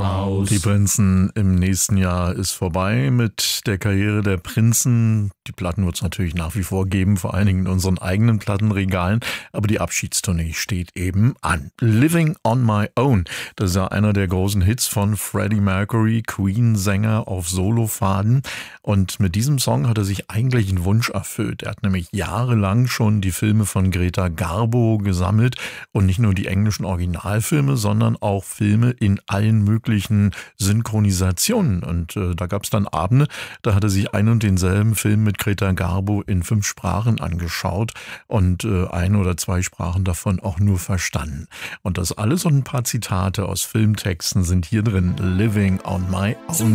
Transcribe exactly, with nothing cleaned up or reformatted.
raus. Die Prinzen im nächsten Jahr ist vorbei mit der Karriere der Prinzen. Die Platten wird es natürlich nach wie vor geben, vor allen Dingen in unseren eigenen Plattenregalen. Aber die Abschiedstournee steht eben an. Living on My Own, das ist ja einer der großen Hits von Freddie Mercury, Queen-Sänger auf Solofaden. Und mit diesem Song hat er sich eigentlich einen Wunsch erfüllt. Er hat nämlich jahrelang schon die Filme von Greta Garbo gesammelt und nicht nur die englischen Originalfilme, sondern auch Filme in allen möglichen Synchronisationen. Und äh, da gab es dann Abende, da hat er sich einen und denselben Film mit Greta Garbo in fünf Sprachen angeschaut und äh, ein oder zwei Sprachen davon auch nur verstanden. Und das alles und ein paar Zitate aus Filmtexten sind hier drin. Living on My Own.